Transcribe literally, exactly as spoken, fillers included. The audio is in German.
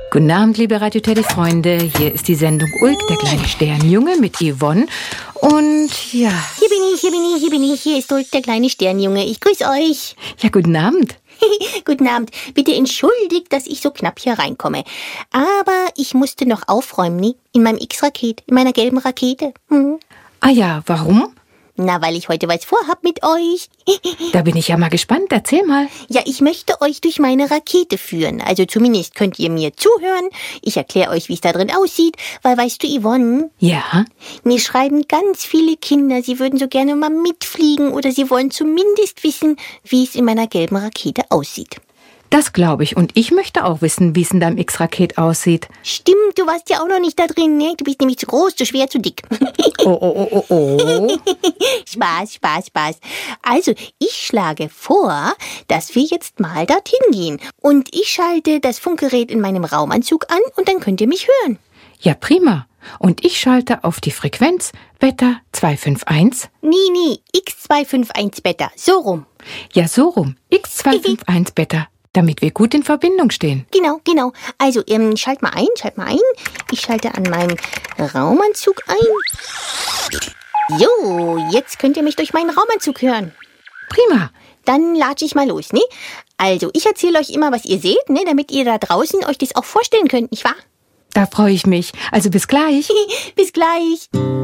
Guten Abend, liebe Radio Teddy-Freunde. Hier ist die Sendung Ulk, der kleine Sternjunge mit Yvonne. Und ja... Hier bin ich, hier bin ich, hier bin ich. Hier ist Ulk, der kleine Sternjunge. Ich grüße euch. Ja, guten Abend. Guten Abend. Bitte entschuldigt, dass ich so knapp hier reinkomme. Aber ich musste noch aufräumen, ne? In meinem X-Raket, in meiner gelben Rakete. Hm. Ah ja, warum? Na, weil ich heute was vorhab mit euch. Da bin ich ja mal gespannt. Erzähl mal. Ja, ich möchte euch durch meine Rakete führen. Also zumindest könnt ihr mir zuhören. Ich erkläre euch, wie es da drin aussieht. Weil, weißt du, Yvonne? Ja? Mir schreiben ganz viele Kinder, sie würden so gerne mal mitfliegen oder sie wollen zumindest wissen, wie es in meiner gelben Rakete aussieht. Das glaube ich. Und ich möchte auch wissen, wie es in deinem X-Raket aussieht. Stimmt, du warst ja auch noch nicht da drin, ne? Du bist nämlich zu groß, zu schwer, zu dick. Oh, oh, oh, oh, oh. Spaß, Spaß, Spaß. Also, ich schlage vor, dass wir jetzt mal dorthin gehen. Und ich schalte das Funkgerät in meinem Raumanzug an und dann könnt ihr mich hören. Ja, prima. Und ich schalte auf die Frequenz Beta zwei fünf eins. Nee, nee, X zwei fünf eins Beta. So rum. Ja, so rum. X zwei fünf eins Beta. Damit wir gut in Verbindung stehen. Genau, genau. Also, ähm, schalt mal ein, schalt mal ein. Ich schalte an meinen Raumanzug ein. Jo, jetzt könnt ihr mich durch meinen Raumanzug hören. Prima. Dann latsche ich mal los, ne? Also, ich erzähle euch immer, was ihr seht, ne? Damit ihr da draußen euch das auch vorstellen könnt, nicht wahr? Da freue ich mich. Also bis gleich. Bis gleich.